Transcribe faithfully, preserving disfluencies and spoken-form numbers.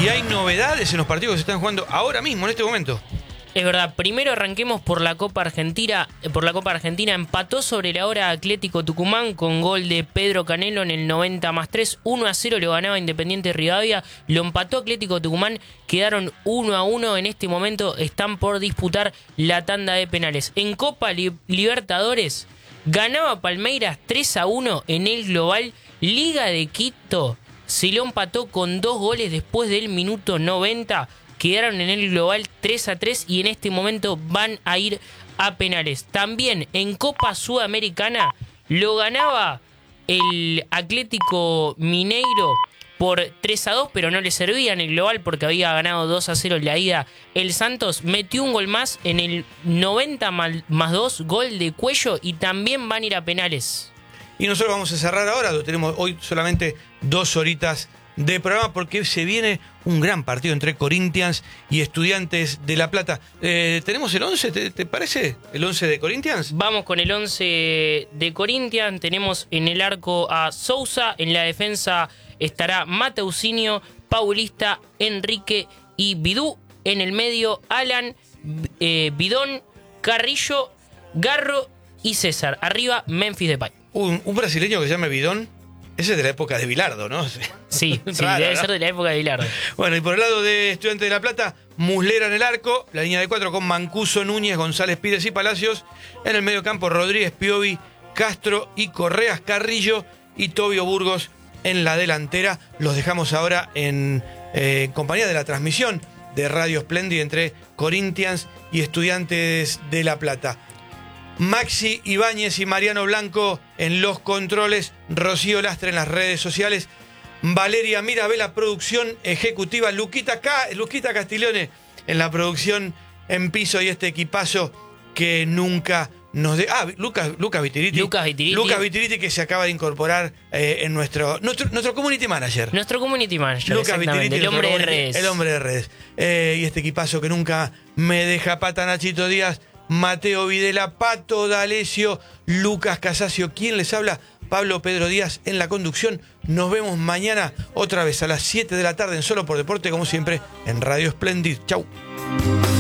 Y hay novedades en los partidos que se están jugando ahora mismo, en este momento. Es verdad, primero arranquemos por la Copa Argentina. Por la Copa Argentina empató sobre la hora Atlético Tucumán con gol de Pedro Canelo en el noventa más tres. uno a cero lo ganaba Independiente Rivadavia. Lo empató Atlético Tucumán. Quedaron uno a uno. En este momento están por disputar la tanda de penales. En Copa Li- Libertadores ganaba Palmeiras tres a uno en el global. Liga de Quito se lo empató con dos goles después del minuto noventa. Quedaron en el global tres a tres y en este momento van a ir a penales. También en Copa Sudamericana lo ganaba el Atlético Mineiro por tres a dos, pero no le servía en el global porque había ganado dos a cero en la ida. El Santos metió un gol más en el noventa más dos, gol de Cuello, y también van a ir a penales. Y nosotros vamos a cerrar ahora, tenemos hoy solamente dos horitas de programa porque se viene un gran partido entre Corinthians y Estudiantes de La Plata. Eh, ¿Tenemos el once, te, te parece? ¿El once de Corinthians? Vamos con el once de Corinthians. Tenemos en el arco a Sousa, en la defensa estará Mateusinho, Paulista, Enrique y Bidú. En el medio, Alan, eh, Bidón, Carrillo, Garro y César. Arriba, Memphis Depay. Un, un brasileño que se llama Bidón. Ese es de la época de Bilardo, ¿no? Sí, sí, Raro, debe ¿no? ser de la época de Bilardo. Bueno, y por el lado de Estudiantes de La Plata, Muslera en el arco, la línea de cuatro con Mancuso, Núñez, González Pires y Palacios. En el medio campo, Rodríguez, Piovi, Castro y Correas, Carrillo y Tobio Burgos en la delantera. Los dejamos ahora en eh, compañía de la transmisión de Radio Splendid entre Corinthians y Estudiantes de La Plata. Maxi Ibáñez y Mariano Blanco en los controles, Rocío Lastre en las redes sociales, Valeria Mirabella, producción ejecutiva, Luquita, Ca- Luquita Castiglione en la producción en piso, y este equipazo que nunca nos de... Ah, Lucas, Lucas Vitiriti. Lucas Vitiriti. Lucas Vitiriti, que se acaba de incorporar eh, en nuestro, nuestro nuestro community manager. Nuestro community manager, Lucas exactamente, Vitiriti, el hombre de nuestro community- redes. El hombre de redes. Eh, y este equipazo que nunca me deja pata, Nachito Díaz, Mateo Videla, Pato D'Alessio, Lucas Casasio, quien les habla, Pablo Pedro Díaz en la conducción. Nos vemos mañana otra vez a las siete de la tarde en Solo por Deporte, como siempre, en Radio Splendid. Chau.